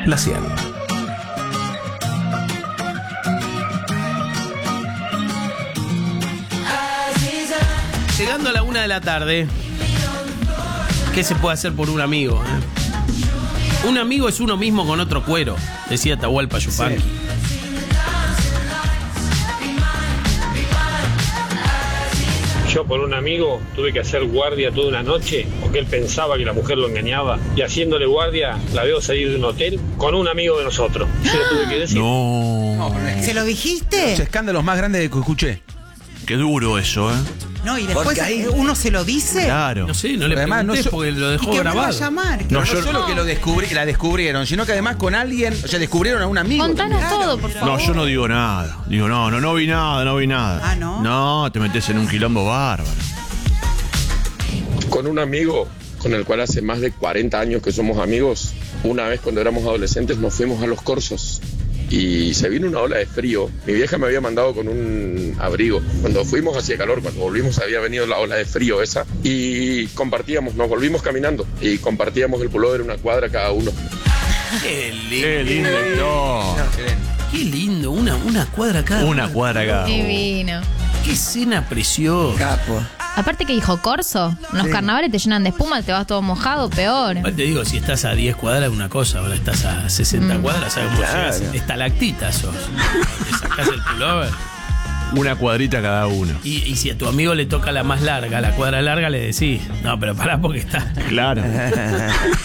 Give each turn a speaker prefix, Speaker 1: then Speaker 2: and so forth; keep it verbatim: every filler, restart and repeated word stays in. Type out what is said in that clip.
Speaker 1: La cien.
Speaker 2: Llegando a la una de la tarde, ¿qué se puede hacer por un amigo? Eh? Un amigo es uno mismo con otro cuero, decía Atahualpa Yupanqui. Sí.
Speaker 3: Yo por un amigo tuve que hacer guardia toda una noche porque él pensaba que la mujer lo engañaba y haciéndole guardia la veo salir de un hotel con un amigo de nosotros. Se lo tuve que decir.
Speaker 4: No.
Speaker 5: ¿Se lo dijiste?
Speaker 1: Los escándalos más grandes que escuché.
Speaker 4: Qué duro eso, ¿eh?
Speaker 5: No, y después ahí uno se lo dice.
Speaker 4: Claro.
Speaker 2: No sé, no le
Speaker 1: además,
Speaker 2: pregunté
Speaker 1: no so-
Speaker 2: porque lo dejó
Speaker 5: ¿Y qué
Speaker 2: grabado.
Speaker 5: me va a llamar?
Speaker 1: No,
Speaker 4: No,
Speaker 1: no
Speaker 4: yo-
Speaker 1: solo que lo descubrí, la descubrieron, sino que además con alguien, o sea, descubrieron a un amigo.
Speaker 6: Contanos
Speaker 1: también.
Speaker 6: todo, por favor.
Speaker 4: No, yo no digo nada. Digo, no, no, no vi nada, no vi nada.
Speaker 5: Ah, ¿no?
Speaker 4: No, te metes en un quilombo bárbaro.
Speaker 7: Con un amigo con el cual hace más de cuarenta años que somos amigos, una vez cuando éramos adolescentes nos fuimos a Los Corzos y se vino una ola de frío. Mi vieja me había mandado con un abrigo. Cuando fuimos hacía calor, cuando volvimos había venido la ola de frío esa y compartíamos, nos volvimos caminando y compartíamos el pullover una cuadra cada uno.
Speaker 2: Qué lindo.
Speaker 4: Qué lindo esto.
Speaker 2: Qué lindo, una, una cuadra cada
Speaker 4: Una
Speaker 2: uno.
Speaker 4: cuadra acá.
Speaker 6: Divino.
Speaker 2: Qué escena preciosa.
Speaker 5: Capo.
Speaker 6: Aparte que dijo Corso, los carnavales te llenan de espuma, te vas todo mojado, peor.
Speaker 2: Igual te digo, si estás a diez cuadras es una cosa, ahora estás a sesenta
Speaker 6: Mm.
Speaker 2: cuadras, ¿sabes cómo
Speaker 1: Claro.
Speaker 2: llegas? Estalactitas sos. Te sacás el pullover.
Speaker 4: Una cuadrita cada uno.
Speaker 2: Y, y si a tu amigo le toca la más larga, la cuadra larga, le decís, no, pero pará porque está.
Speaker 4: Claro.